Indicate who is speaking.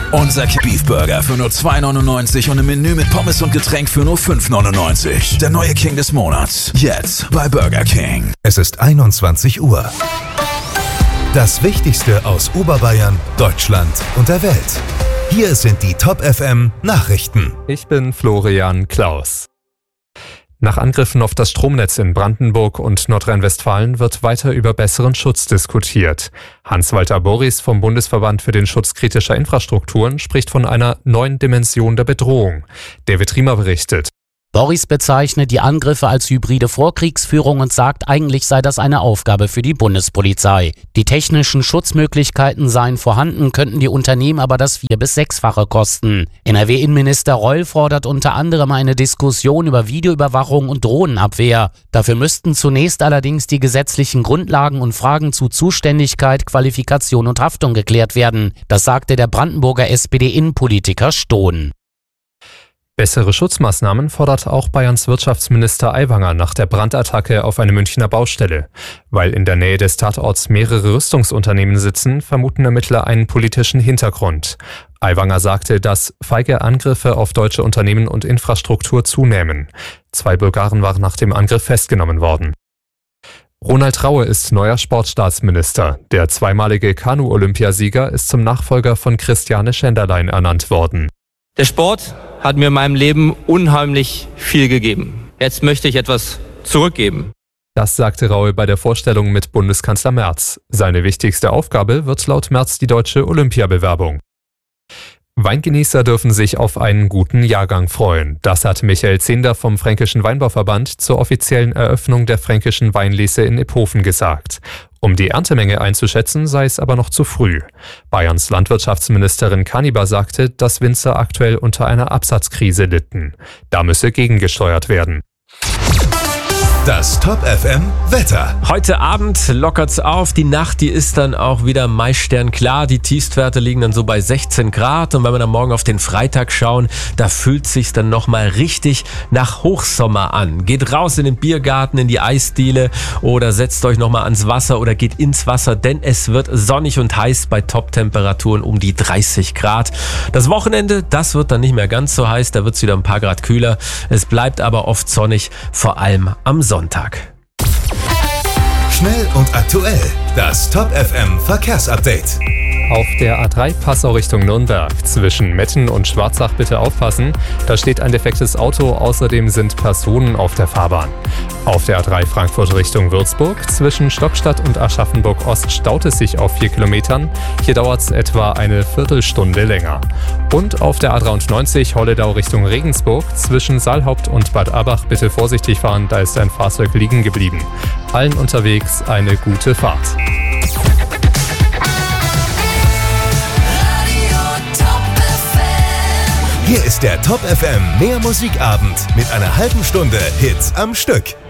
Speaker 1: Unser Beefburger für nur 2,99 und im Menü mit Pommes und Getränk für nur 5,99. Der neue King des Monats. Jetzt bei Burger King.
Speaker 2: Es ist 21 Uhr. Das Wichtigste aus Oberbayern, Deutschland und der Welt. Hier sind die Top FM Nachrichten.
Speaker 3: Ich bin Florian Klaus. Nach Angriffen auf das Stromnetz in Brandenburg und Nordrhein-Westfalen wird weiter über besseren Schutz diskutiert. Hans-Walter Borries vom Bundesverband für den Schutz kritischer Infrastrukturen spricht von einer neuen Dimension der Bedrohung. David Riemer berichtet.
Speaker 4: Borries bezeichnet die Angriffe als hybride Vorkriegsführung und sagt, eigentlich sei das eine Aufgabe für die Bundespolizei. Die technischen Schutzmöglichkeiten seien vorhanden, könnten die Unternehmen aber das 4- bis 6-fache kosten. NRW-Innenminister Reul fordert unter anderem eine Diskussion über Videoüberwachung und Drohnenabwehr. Dafür müssten zunächst allerdings die gesetzlichen Grundlagen und Fragen zu Zuständigkeit, Qualifikation und Haftung geklärt werden. Das sagte der Brandenburger SPD-Innenpolitiker Stohn.
Speaker 3: Bessere Schutzmaßnahmen fordert auch Bayerns Wirtschaftsminister Aiwanger nach der Brandattacke auf eine Münchner Baustelle. Weil in der Nähe des Tatorts mehrere Rüstungsunternehmen sitzen, vermuten Ermittler einen politischen Hintergrund. Aiwanger sagte, dass feige Angriffe auf deutsche Unternehmen und Infrastruktur zunehmen. 2 Bulgaren waren nach dem Angriff festgenommen worden. Ronald Raue ist neuer Sportstaatsminister. Der zweimalige Kanu-Olympiasieger ist zum Nachfolger von Christiane Schenderlein ernannt worden.
Speaker 5: Der Sport hat mir in meinem Leben unheimlich viel gegeben. Jetzt möchte ich etwas zurückgeben.
Speaker 3: Das sagte Raue bei der Vorstellung mit Bundeskanzler Merz. Seine wichtigste Aufgabe wird laut Merz die deutsche Olympiabewerbung. Weingenießer dürfen sich auf einen guten Jahrgang freuen. Das hat Michael Zehnder vom Fränkischen Weinbauverband zur offiziellen Eröffnung der Fränkischen Weinlese in Iphofen gesagt. Um die Erntemenge einzuschätzen, sei es aber noch zu früh. Bayerns Landwirtschaftsministerin Kaniber sagte, dass Winzer aktuell unter einer Absatzkrise litten. Da müsse gegengesteuert werden.
Speaker 2: Das Top FM Wetter.
Speaker 6: Heute Abend lockert's auf. Die Nacht, die ist dann auch wieder maisternklar. Die Tiefstwerte liegen dann so bei 16 Grad. Und wenn wir dann morgen auf den Freitag schauen, da fühlt sich's dann nochmal richtig nach Hochsommer an. Geht raus in den Biergarten, in die Eisdiele oder setzt euch nochmal ans Wasser oder geht ins Wasser, denn es wird sonnig und heiß bei Top-Temperaturen um die 30 Grad. Das Wochenende, das wird dann nicht mehr ganz so heiß. Da wird's wieder ein paar Grad kühler. Es bleibt aber oft sonnig, vor allem am Sonntag.
Speaker 2: Schnell und aktuell. Das Top FM Verkehrsupdate.
Speaker 3: Auf der A3 Passau Richtung Nürnberg. Zwischen Metten und Schwarzach bitte aufpassen. Da steht ein defektes Auto. Außerdem sind Personen auf der Fahrbahn. Auf der A3 Frankfurt Richtung Würzburg. Zwischen Stockstadt und Aschaffenburg Ost staut es sich auf 4 Kilometern. Hier dauert es etwa eine Viertelstunde länger. Und auf der A93 Holledau Richtung Regensburg. Zwischen Saalhaupt und Bad Abach bitte vorsichtig fahren. Da ist ein Fahrzeug liegen geblieben. Allen unterwegs eine gute Fahrt.
Speaker 2: Hier ist der Top FM Mehr Musikabend mit einer halben Stunde Hits am Stück.